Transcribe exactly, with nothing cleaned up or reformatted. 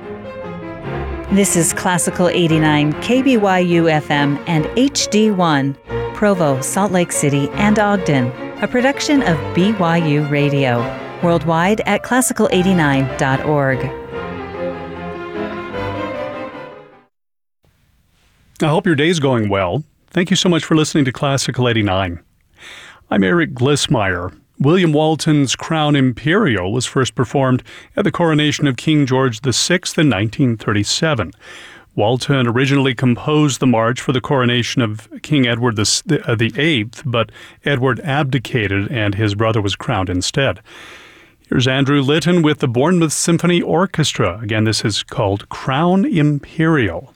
This is Classical eighty-nine, K B Y U F M and H D one, Provo, Salt Lake City, and Ogden, a production of B Y U Radio, worldwide at classical eighty-nine dot org. I hope your day's going well. Thank you so much for listening to Classical eighty-nine. I'm Eric Glissmeyer. William Walton's Crown Imperial was first performed at the coronation of King George the Sixth in nineteen thirty-seven. Walton originally composed the march for the coronation of King Edward the Eighth, but Edward abdicated and his brother was crowned instead. Here's Andrew Litton with the Bournemouth Symphony Orchestra. Again, this is called Crown Imperial.